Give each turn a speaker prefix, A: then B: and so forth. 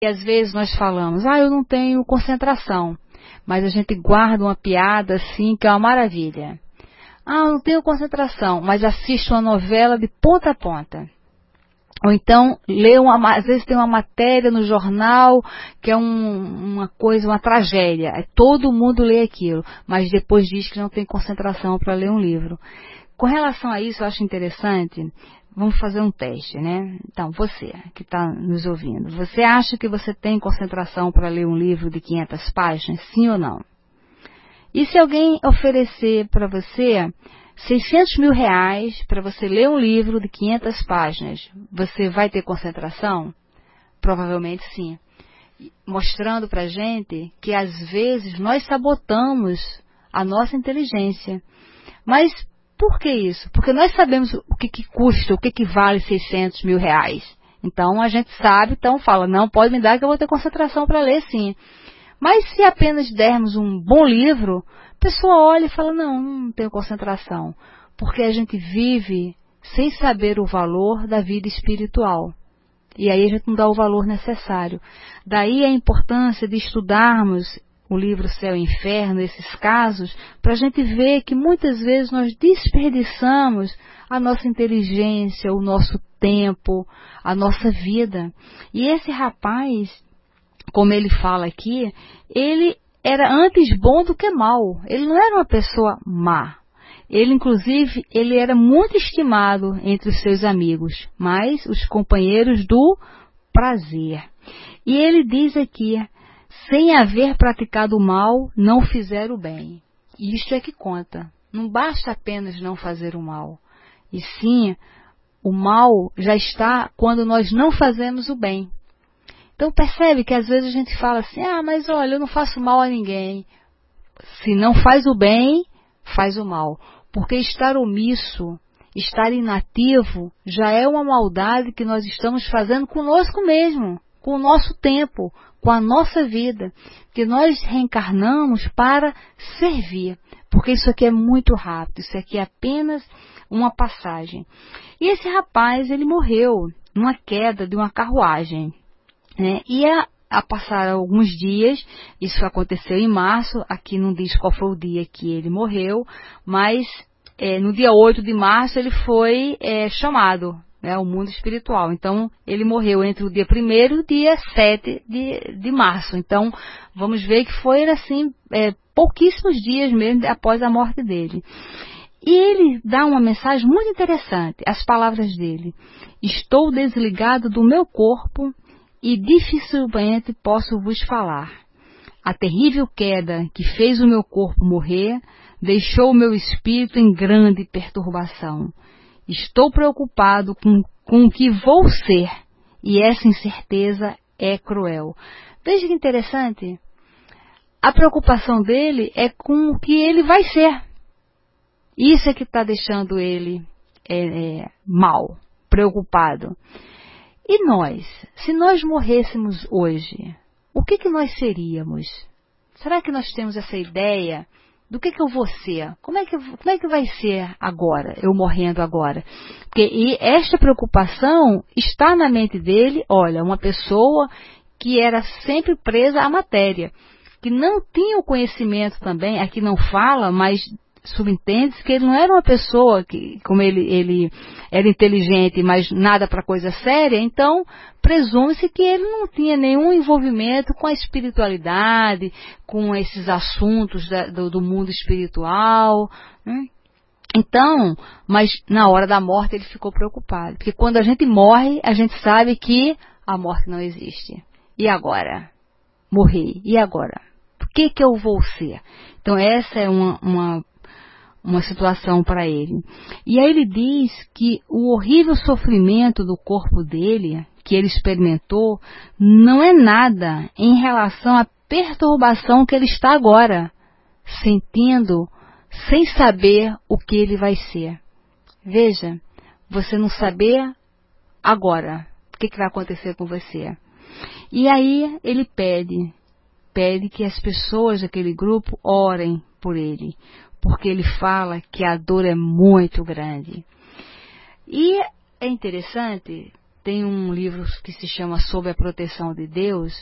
A: E às vezes nós falamos, eu não tenho concentração, mas a gente guarda uma piada assim que é uma maravilha. Eu não tenho concentração, mas assisto uma novela de ponta a ponta. Ou então, às vezes tem uma matéria no jornal que é uma coisa, uma tragédia. Todo mundo lê aquilo, mas depois diz que não tem concentração para ler um livro. Com relação a isso, eu acho interessante, vamos fazer um teste, né? Então, você que está nos ouvindo, você acha que você tem concentração para ler um livro de 500 páginas, sim ou não? E se alguém oferecer para você 600 mil reais para você ler um livro de 500 páginas, você vai ter concentração? Provavelmente sim. Mostrando para a gente que às vezes nós sabotamos a nossa inteligência. Mas por que isso? Porque nós sabemos o que custa, o que vale 600 mil reais. Então a gente sabe, então fala, não, pode me dar que eu vou ter concentração para ler sim. Mas se apenas dermos um bom livro, a pessoa olha e fala, não tenho concentração. Porque a gente vive sem saber o valor da vida espiritual. E aí a gente não dá o valor necessário. Daí a importância de estudarmos o livro Céu e Inferno, esses casos, para a gente ver que muitas vezes nós desperdiçamos a nossa inteligência, o nosso tempo, a nossa vida. E esse rapaz, como ele fala aqui, ele era antes bom do que mal. Ele não era uma pessoa má. Ele, inclusive, ele era muito estimado entre os seus amigos, mas os companheiros do prazer. E ele diz aqui, sem haver praticado o mal, não fizeram o bem. E isto é que conta. Não basta apenas não fazer o mal. E sim, o mal já está quando nós não fazemos o bem. Então percebe que às vezes a gente fala assim, mas olha, eu não faço mal a ninguém. Se não faz o bem, faz o mal. Porque estar omisso, estar inativo, já é uma maldade que nós estamos fazendo conosco mesmo, com o nosso tempo, com a nossa vida. Que nós reencarnamos para servir. Porque isso aqui é muito rápido, isso aqui é apenas uma passagem. E esse rapaz, ele morreu numa queda de uma carruagem. E a passar alguns dias, isso aconteceu em março, aqui não diz qual foi o dia que ele morreu, mas no dia 8 de março ele foi chamado ao mundo espiritual. Então, ele morreu entre o dia 1º e o dia 7 de março. Então, vamos ver que foi assim, pouquíssimos dias mesmo após a morte dele. E ele dá uma mensagem muito interessante, as palavras dele: estou desligado do meu corpo e dificilmente posso vos falar. A terrível queda que fez o meu corpo morrer deixou o meu espírito em grande perturbação. Estou preocupado com o que vou ser, e essa incerteza é cruel. Veja que interessante. A preocupação dele é com o que ele vai ser. Isso é que está deixando ele mal, preocupado. E nós, se nós morrêssemos hoje, o que nós seríamos? Será que nós temos essa ideia do que eu vou ser? Como é que vai ser agora, eu morrendo agora? E esta preocupação está na mente dele, olha, uma pessoa que era sempre presa à matéria, que não tinha o conhecimento também, aqui não fala, mas subentende-se que ele não era uma pessoa que, como ele era inteligente, mas nada para coisa séria, então presume-se que ele não tinha nenhum envolvimento com a espiritualidade, com esses assuntos do mundo espiritual, né? Então, mas na hora da morte ele ficou preocupado, porque quando a gente morre, a gente sabe que a morte não existe. E agora? Morri. E agora? O que eu vou ser? Então essa é uma situação para ele. E aí ele diz que o horrível sofrimento do corpo dele, que ele experimentou, não é nada em relação à perturbação que ele está agora, sentindo, sem saber o que ele vai ser. Veja, você não saber agora o que vai acontecer com você. E aí ele pede que as pessoas daquele grupo orem por ele, porque ele fala que a dor é muito grande. E é interessante Tem um livro que se chama Sob a Proteção de Deus,